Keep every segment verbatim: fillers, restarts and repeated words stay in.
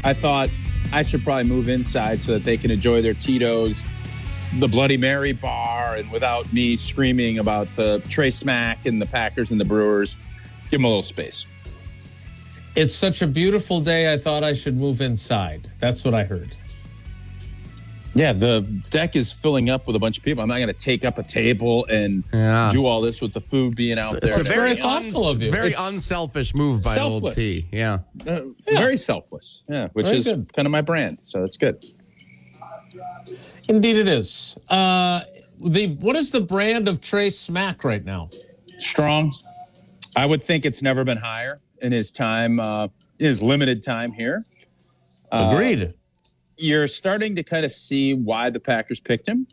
I thought I should probably move inside so that they can enjoy their Tito's, the Bloody Mary bar, and without me screaming about the Trey Smack and the Packers and the Brewers. Give them a little space. It's such a beautiful day, I thought I should move inside. That's what I heard. Yeah, the deck is filling up with a bunch of people. I'm not going to take up a table and yeah. do all this with the food being out it's, there. It's a very thoughtful of you. Very it's unselfish move by selfless. Old T. Yeah. Uh, yeah. Very selfless. Yeah, which very is good. Kind of my brand. So that's good. Indeed it is. Uh, the what is the brand of Trey Smack right now? Strong. I would think it's never been higher in his time, uh, his limited time here. Agreed. Uh, you're starting to kind of see why the Packers picked him.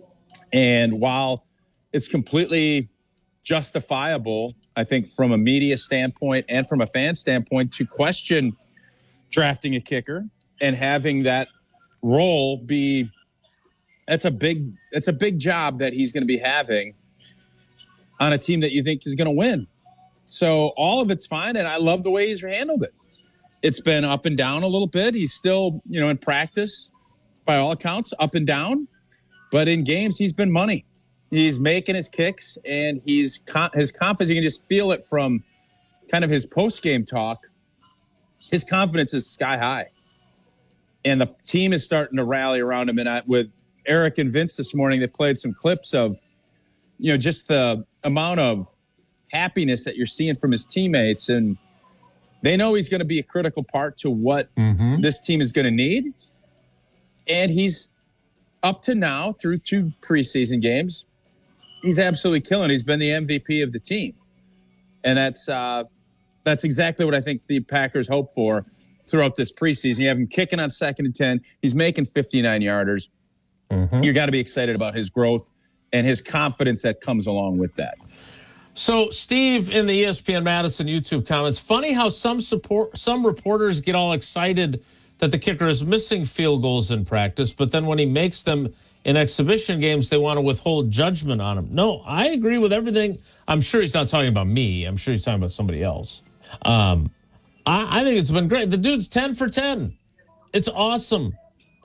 And while it's completely justifiable, I think, from a media standpoint and from a fan standpoint, to question drafting a kicker and having that role be, that's a big, that's a big job that he's going to be having on a team that you think is going to win. So all of it's fine, and I love the way he's handled it. It's been up and down a little bit. He's still, you know, in practice, by all accounts, up and down. But in games, he's been money. He's making his kicks, and he's his confidence. You can just feel it from kind of his post-game talk. His confidence is sky high. And the team is starting to rally around him. And I, with Eric and Vince this morning, they played some clips of, you know, just the amount of happiness that you're seeing from his teammates. And they know he's going to be a critical part to what mm-hmm. this team is going to need. And he's up to now, through two preseason games, he's absolutely killing. He's been the M V P of the team. And that's uh, that's exactly what I think the Packers hope for throughout this preseason. You have him kicking on second and ten. He's making fifty-nine yarders. Mm-hmm. You got to be excited about his growth and his confidence that comes along with that. So, Steve, in the E S P N Madison YouTube comments, funny how some support some reporters get all excited that the kicker is missing field goals in practice, but then when he makes them in exhibition games, they want to withhold judgment on him. No, I agree with everything. I'm sure he's not talking about me. I'm sure he's talking about somebody else. Um, I, I think it's been great. The dude's ten for ten. It's awesome.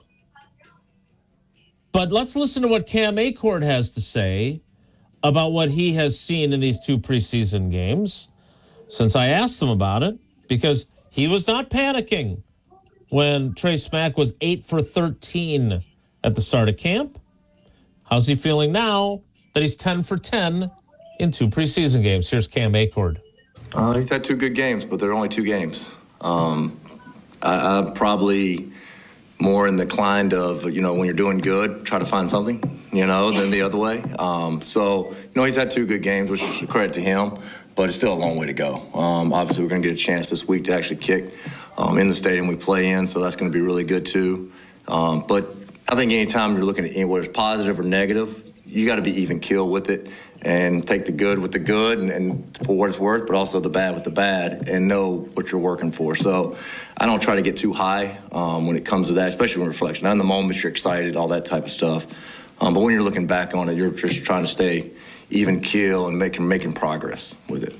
But let's listen to what Cam Achord has to say about what he has seen in these two preseason games, since I asked him about it, because he was not panicking when Trey Smack was eight for thirteen at the start of camp. How's he feeling now that he's ten for ten in two preseason games? Here's Cam Achord. Uh, he's had two good games, but they're only two games. Um, I, I'm probably more in the inclined of, you know, when you're doing good, try to find something, you know, than the other way. Um, so, you know, he's had two good games, which is a credit to him, but it's still a long way to go. Um, obviously, we're going to get a chance this week to actually kick um, in the stadium we play in, so that's going to be really good too. Um, but I think anytime you're looking at anywhere it's positive or negative, you got to be even keel with it and take the good with the good and, and for what it's worth, but also the bad with the bad and know what you're working for. So I don't try to get too high um, when it comes to that, especially when reflection. Now, in the moment, you're excited, all that type of stuff. Um, but when you're looking back on it, you're just trying to stay even keel and making making progress with it.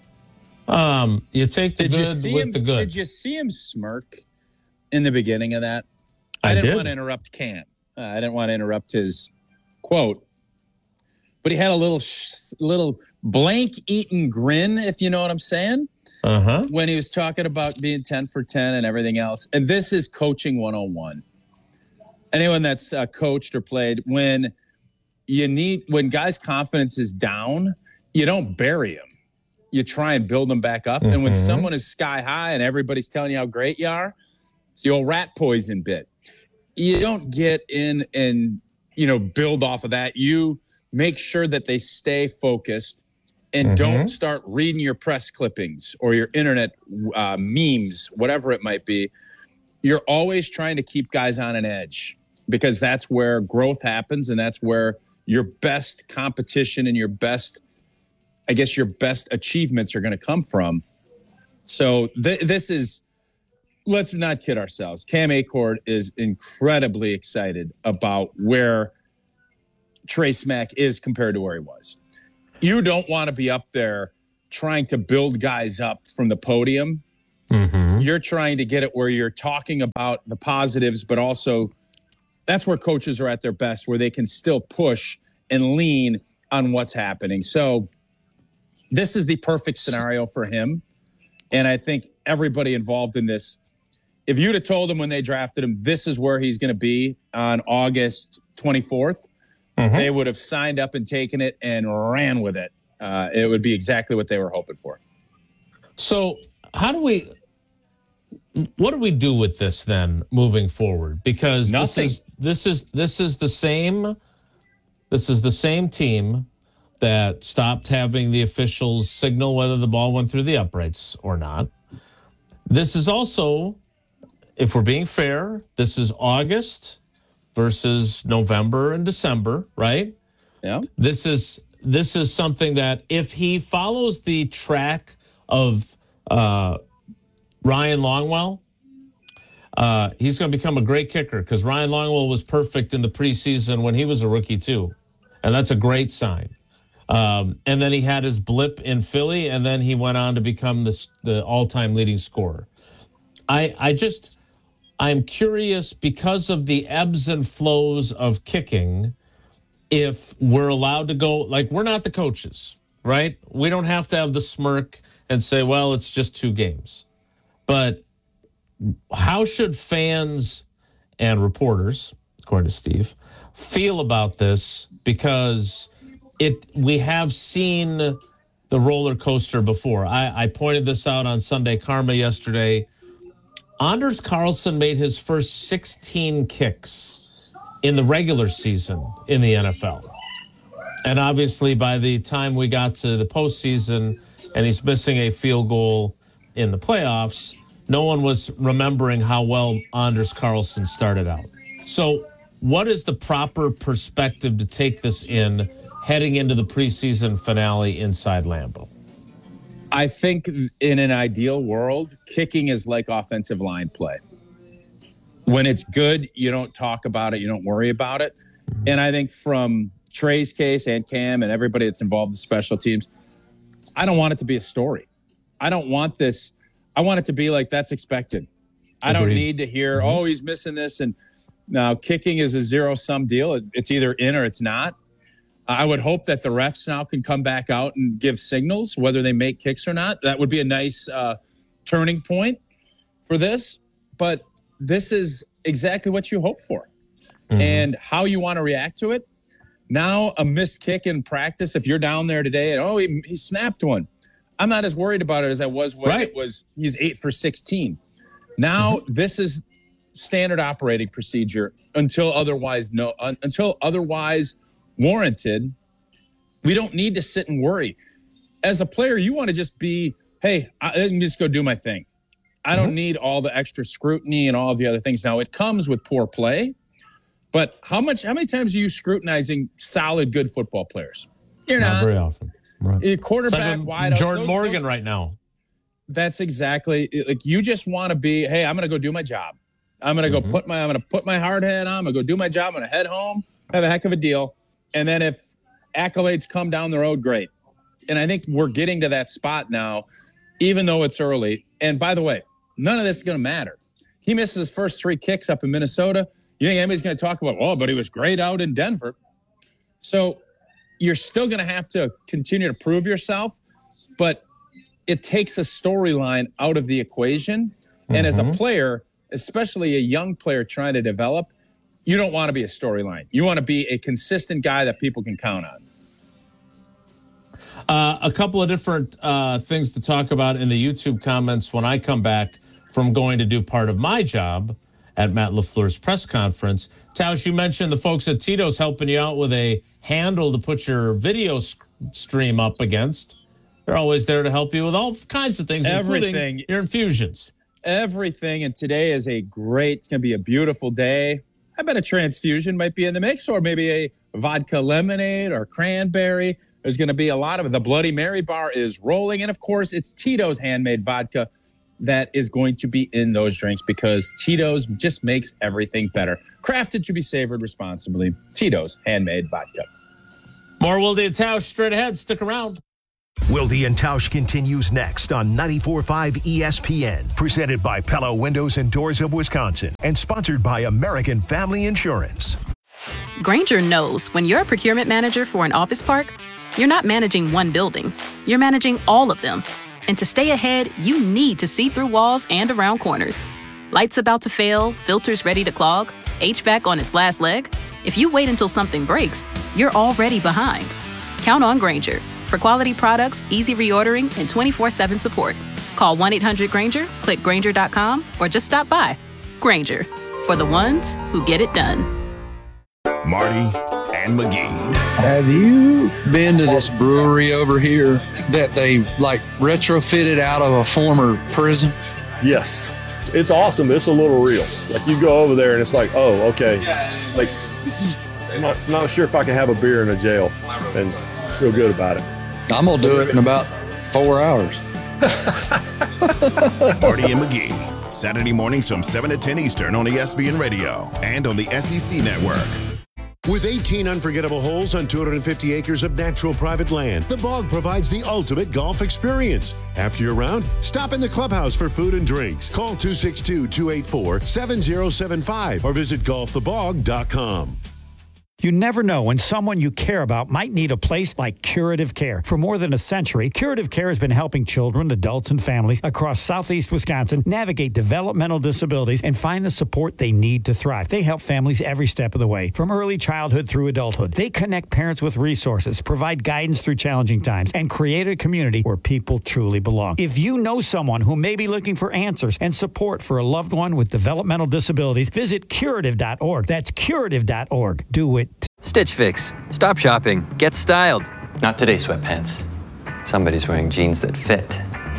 Um, you take the did good you see with him, the good. Did you see him smirk in the beginning of that? I, I didn't did. want to interrupt Cam. Uh, I didn't want to interrupt his quote. But he had a little sh- little blank-eaten grin, if you know what I'm saying, uh-huh. when he was talking about being ten for ten and everything else. And this is coaching one oh one. Anyone that's uh, coached or played, when you need, when guys' confidence is down, you don't bury them. You try and build them back up. Mm-hmm. And when someone is sky high and everybody's telling you how great you are, it's the old rat poison bit. You don't get in and, you know, build off of that. You make sure that they stay focused and mm-hmm. don't start reading your press clippings or your internet uh, memes, whatever it might be. You're always trying to keep guys on an edge because that's where growth happens and that's where your best competition and your best, I guess, your best achievements are going to come from. So th- this is, let's not kid ourselves. Cam Achord is incredibly excited about where Trey Smack is compared to where he was. You don't want to be up there trying to build guys up from the podium. Mm-hmm. you're trying to get it where you're talking about the positives, but also that's where coaches are at their best, where they can still push and lean on what's happening. So this is the perfect scenario for him. And I think everybody involved in this, if you'd have told him when they drafted him, this is where he's going to be on August twenty-fourth, mm-hmm. they would have signed up and taken it and ran with it. Uh, it would be exactly what they were hoping for. So how do we, what do we do with this then moving forward? Because Nothing. this is, this is, this is the same, this is the same team that stopped having the officials signal whether the ball went through the uprights or not. This is also, if we're being fair, this is August versus November and December, right? Yeah. This is this is something that if he follows the track of uh, Ryan Longwell, uh, he's going to become a great kicker because Ryan Longwell was perfect in the preseason when he was a rookie too, and that's a great sign. Um, and then he had his blip in Philly, and then he went on to become the the all-time leading scorer. I I just I'm curious because of the ebbs and flows of kicking. If we're allowed to go, like we're not the coaches, right? We don't have to have the smirk and say, well, it's just two games. But how should fans and reporters, according to Steve, feel about this? Because it we have seen the roller coaster before. I, I pointed this out on Sunday Karma yesterday. Anders Carlson made his first sixteen kicks in the regular season in the N F L. And obviously by the time we got to the postseason and he's missing a field goal in the playoffs, no one was remembering how well Anders Carlson started out. So what is the proper perspective to take this in heading into the preseason finale inside Lambeau? I think in an ideal world, kicking is like offensive line play. When it's good, you don't talk about it. You don't worry about it. And I think from Trey's case and Cam and everybody that's involved in special teams, I don't want it to be a story. I don't want this. I want it to be like that's expected. I Agreed. Don't need to hear, mm-hmm. oh, he's missing this. And now kicking is a zero-sum deal. It's either in or it's not. I would hope that the refs now can come back out and give signals, whether they make kicks or not. That would be a nice uh, turning point for this. But this is exactly what you hope for. Mm-hmm. And how you want to react to it. Now, a missed kick in practice, if you're down there today and, oh, he, he snapped one. I'm not as worried about it as I was when right. it was he's eight for sixteen. Now, mm-hmm. this is standard operating procedure until otherwise no, uh, until otherwise warranted. We don't need to sit and worry. As a player, you want to just be, hey, I can just go do my thing. I don't mm-hmm. need all the extra scrutiny and all of the other things. Now, it comes with poor play, but how much? How many times are you scrutinizing solid, good football players? You're not. Not very often. Right. Your quarterback like wide. Jordan those, Morgan those, right now. That's exactly like you just want to be. Hey, I'm going to go do my job. I'm going to mm-hmm. go put my. I'm going to put my hard hat on. I'm going to go do my job. I'm going to head home. Have a heck of a deal. And then if accolades come down the road, great. And I think we're getting to that spot now, even though it's early. And by the way, none of this is going to matter. He misses his first three kicks up in Minnesota. You think anybody's going to talk about, oh, but he was great out in Denver. So you're still going to have to continue to prove yourself, but it takes a storyline out of the equation. Mm-hmm. And as a player, especially a young player trying to develop, you don't want to be a storyline. You want to be a consistent guy that people can count on. Uh, a couple of different uh, things to talk about in the YouTube comments when I come back from going to do part of my job at Matt LaFleur's press conference. Tausch, you mentioned the folks at Tito's helping you out with a handle to put your video sc- stream up against. They're always there to help you with all kinds of things, Everything. including your infusions. Everything. And today is a great, it's going to be a beautiful day. I bet a transfusion might be in the mix, or maybe a vodka lemonade or cranberry. There's going to be a lot of it. The Bloody Mary bar is rolling. And, of course, it's Tito's handmade vodka that is going to be in those drinks because Tito's just makes everything better. Crafted to be savored responsibly. Tito's handmade vodka. More Wilde and Tausch straight ahead. Stick around. Wilde and Tausch continues next on ninety-four point five E S P N, presented by Pella Windows and Doors of Wisconsin, and sponsored by American Family Insurance. Grainger knows when you're a procurement manager for an office park, you're not managing one building, you're managing all of them. And to stay ahead, you need to see through walls and around corners. Lights about to fail, filters ready to clog, H V A C on its last leg. If you wait until something breaks, you're already behind. Count on Grainger for quality products, easy reordering, and twenty-four seven support. Call one eight hundred Grainger, click Grainger dot com, or just stop by. Grainger, for the ones who get it done. Marty and McGee. Have you been to this brewery over here that they like retrofitted out of a former prison? Yes. It's awesome. It's a little real. Like you go over there and it's like, oh, okay. Like, I'm not, not sure if I can have a beer in a jail and feel good about it. I'm going to do it in about four hours. Marty and McGee, Saturday mornings from seven to ten Eastern on E S P N Radio and on the S E C Network. With eighteen unforgettable holes on two hundred fifty acres of natural private land, The Bog provides the ultimate golf experience. After your round, stop in the clubhouse for food and drinks. Call two six two, two eight four, seven zero seven five or visit golf the bog dot com. You never know when someone you care about might need a place like Curative Care. For more than a century, Curative Care has been helping children, adults, and families across southeast Wisconsin navigate developmental disabilities and find the support they need to thrive. They help families every step of the way, from early childhood through adulthood. They connect parents with resources, provide guidance through challenging times, and create a community where people truly belong. If you know someone who may be looking for answers and support for a loved one with developmental disabilities, visit curative dot org. That's curative dot org. Do it. Stitch Fix. Stop shopping. Get styled. Not today, sweatpants. Somebody's wearing jeans that fit.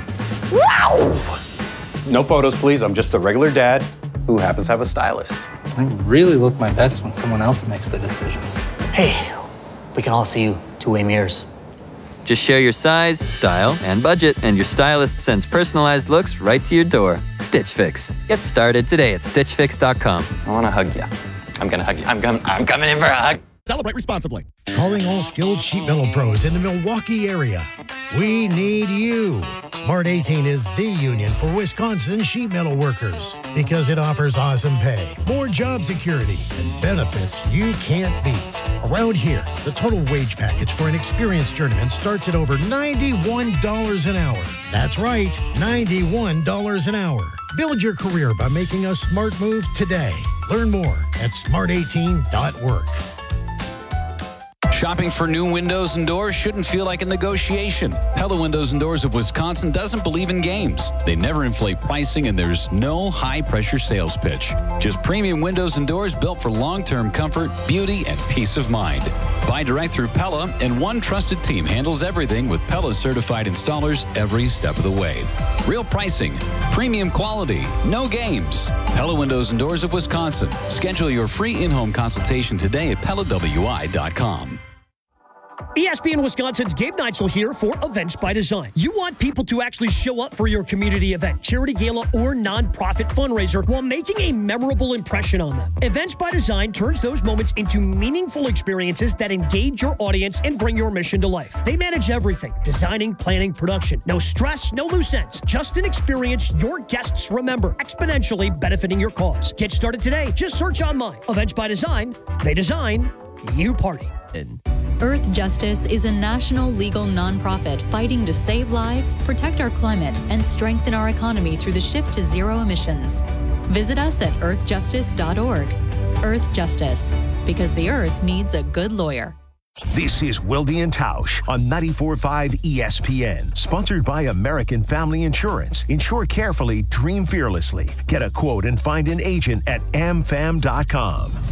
Wow! No photos, please. I'm just a regular dad who happens to have a stylist. I really look my best when someone else makes the decisions. Hey, we can all see you two-way mirrors. Just share your size, style, and budget, and your stylist sends personalized looks right to your door. Stitch Fix. Get started today at stitch fix dot com. I want to hug you. I'm going to hug you. I'm, com- I'm coming in for a hug. Celebrate responsibly. Calling all skilled sheet metal pros in the Milwaukee area. We need you. Smart eighteen is the union for Wisconsin sheet metal workers because it offers awesome pay, more job security, and benefits you can't beat. Around here, the total wage package for an experienced journeyman starts at over ninety-one dollars an hour. That's right, ninety-one dollars an hour. Build your career by making a smart move today. Learn more at smart eighteen dot work. Shopping for new windows and doors shouldn't feel like a negotiation. Pella Windows and Doors of Wisconsin doesn't believe in games. They never inflate pricing, and there's no high-pressure sales pitch. Just premium windows and doors built for long-term comfort, beauty, and peace of mind. Buy direct through Pella, and one trusted team handles everything with Pella-certified installers every step of the way. Real pricing, premium quality, no games. Pella Windows and Doors of Wisconsin. Schedule your free in-home consultation today at pella w i dot com. E S P N Wisconsin's Gabe Neitzel here for Events by Design. You want people to actually show up for your community event, charity gala, or nonprofit fundraiser while making a memorable impression on them. Events by Design turns those moments into meaningful experiences that engage your audience and bring your mission to life. They manage everything: designing, planning, production. No stress, no loose ends. Just an experience your guests remember, exponentially benefiting your cause. Get started today. Just search online. Events by Design. They design, you party. Earth Justice is a national legal nonprofit fighting to save lives, protect our climate, and strengthen our economy through the shift to zero emissions. Visit us at earth justice dot org. Earth Justice, because the earth needs a good lawyer. This is Wilde and Tausch on ninety-four point five E S P N, sponsored by American Family Insurance. Insure carefully, dream fearlessly. Get a quote and find an agent at am fam dot com.